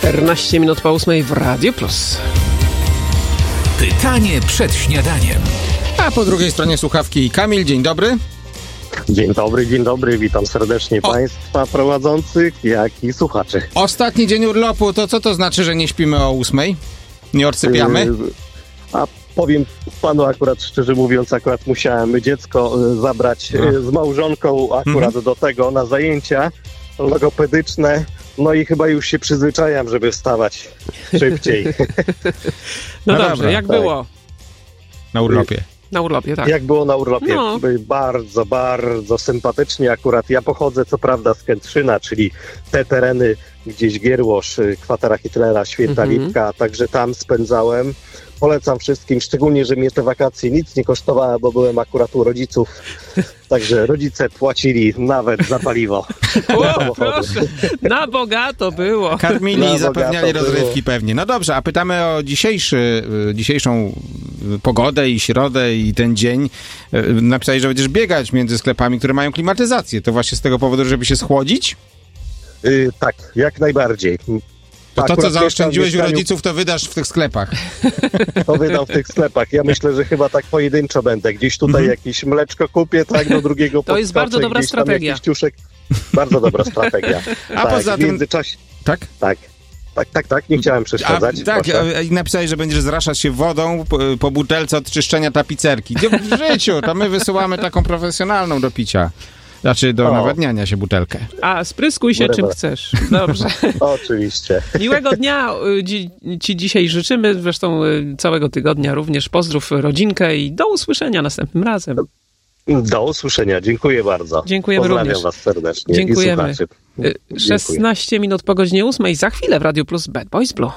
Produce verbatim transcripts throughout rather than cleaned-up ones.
czternaście minut po ósmej w Radiu Plus. Pytanie przed śniadaniem. A po drugiej stronie słuchawki Kamil, dzień dobry. Dzień dobry, dzień dobry, witam serdecznie o. Państwa prowadzących, jak i słuchaczy. Ostatni dzień urlopu, to co to znaczy, że nie śpimy o ósmej? Nie odsypiamy? Yy, a powiem panu akurat, szczerze mówiąc, akurat musiałem dziecko zabrać yy, z małżonką akurat mhm. do tego na zajęcia logopedyczne. No i chyba już się przyzwyczajam, żeby wstawać szybciej. No, no dobrze, dobra, jak tak. było? Na urlopie. Na urlopie, tak. Jak było na urlopie? No. Bardzo, bardzo sympatycznie akurat. Ja pochodzę co prawda z Kętrzyna, czyli te tereny gdzieś Gierłosz, kwatera Hitlera, Święta Mhm. Lipka, także tam spędzałem. Polecam wszystkim, szczególnie, że mnie te wakacje nic nie kosztowały, bo byłem akurat u rodziców. Także rodzice płacili nawet za paliwo. O, proszę, na bogato było. Karmili Na i zapewniali bogato rozrywki było. pewnie. No dobrze, a pytamy o dzisiejszy, dzisiejszą pogodę i środę i ten dzień. Napisali, że będziesz biegać między sklepami, które mają klimatyzację. To właśnie z tego powodu, żeby się schłodzić? Yy, tak, jak najbardziej. To to, co Akurat zaoszczędziłeś u mieszkaniu- rodziców, to wydasz w tych sklepach. To wydam w tych sklepach. Ja myślę, że chyba tak pojedynczo będę. Gdzieś tutaj Mhm. jakieś mleczko kupię, tak, do drugiego To jest podskoczę, bardzo dobra gdzieś tam strategia. jakiś ciuszek. Bardzo dobra strategia. A tak, poza w tym- międzyczasie... Tak? Tak, tak, tak, tak, nie chciałem A, przeszkadzać. tak, proszę. a, i napisałeś, że będziesz zraszać się wodą po, po butelce od czyszczenia tapicerki. Gdzie w życiu? To my wysyłamy taką profesjonalną do picia. Znaczy do O. nawadniania się butelkę. A spryskuj się Whatever. czym chcesz. Dobrze. Oczywiście. Miłego dnia y, dzi- ci dzisiaj życzymy, zresztą y, całego tygodnia również. Pozdrów rodzinkę i do usłyszenia następnym razem. Do usłyszenia. Dziękuję bardzo. Dziękujemy Pozdrawiam również. was serdecznie. Dziękujemy. I słuchaczy. Y, Dziękuję. szesnaście minut po godzinie ósmej. Za chwilę w Radiu Plus Bad Boys Blue.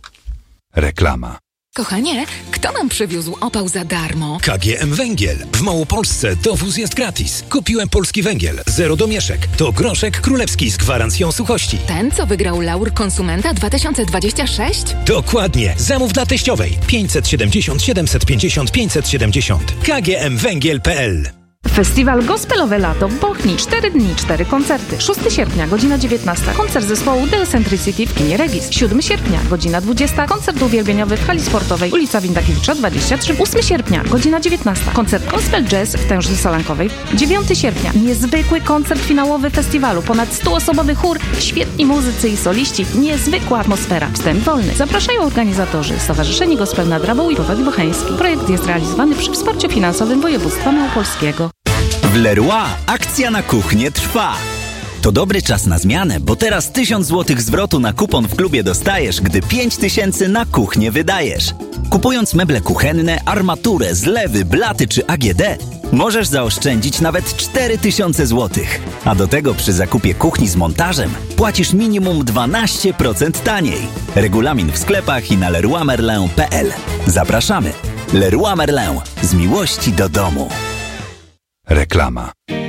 Reklama. Kochanie, kto nam przywiózł opał za darmo? K G M Węgiel. W Małopolsce dowóz jest gratis. Kupiłem polski węgiel. Zero domieszek. To groszek królewski z gwarancją suchości. Ten, co wygrał Laur Konsumenta dwa tysiące dwadzieścia sześć? Dokładnie. Zamów dla teściowej. pięćset siedemdziesiąt siedemset pięćdziesiąt pięćset siedemdziesiąt. K G M Węgiel kropka P L. Festiwal Gospelowe Lato w Bochni. Cztery dni, cztery koncerty. szóstego sierpnia, godzina dziewiętnasta. Koncert zespołu The Eccentricity w kinie Regis. siódmego sierpnia, godzina dwudziesta. Koncert uwielbieniowy w hali sportowej, ulica Windakiewicza dwadzieścia trzy. ósmego sierpnia, godzina dziewiętnasta. Koncert Gospel Jazz w Tęży Solankowej. dziewiątego sierpnia, niezwykły koncert finałowy festiwalu. Ponad stuosobowy chór, świetni muzycy i soliści. Niezwykła atmosfera. Wstęp wolny. Zapraszają organizatorzy Stowarzyszenie Gospel nad Rabą i Powiat Bocheński. Projekt jest realizowany przy wsparciu finansowym województwa małopolskiego. W Leroy akcja na kuchnię trwa. To dobry czas na zmianę, bo teraz tysiąc złotych zwrotu na kupon w klubie dostajesz, gdy pięć tysięcy na kuchnię wydajesz. Kupując meble kuchenne, armaturę, zlewy, blaty czy A G D, możesz zaoszczędzić nawet cztery tysiące złotych. A do tego przy zakupie kuchni z montażem płacisz minimum dwanaście procent taniej. Regulamin w sklepach i na leroy merlin kropka p l. Zapraszamy. Leroy Merlin. Z miłości do domu. Reklama.